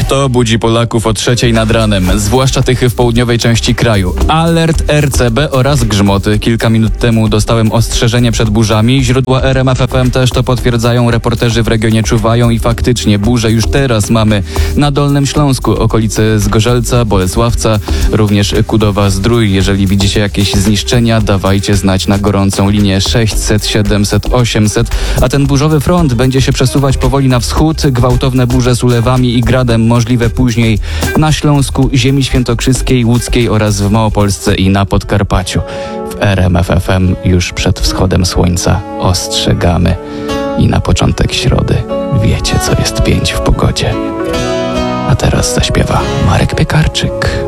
To budzi Polaków o 3:00 nad ranem, zwłaszcza tych w południowej części kraju. Alert RCB oraz grzmoty. Kilka minut temu dostałem ostrzeżenie przed burzami. Źródła RMF FM też to potwierdzają. Reporterzy w regionie czuwają i faktycznie burze już teraz mamy na Dolnym Śląsku, okolice Zgorzelca, Bolesławca, również Kudowa-Zdrój. Jeżeli widzicie jakieś zniszczenia, dawajcie znać na gorącą linię 600 700 800. A ten burzowy front będzie się przesuwać powoli na wschód. Gwałtowne burze z ulewami i gradem możliwe później na Śląsku, ziemi świętokrzyskiej, łódzkiej oraz w Małopolsce i na Podkarpaciu. W RMF FM już przed wschodem słońca ostrzegamy. I na początek środy wiecie, co jest 5 w pogodzie. A teraz zaśpiewa Marek Piekarczyk.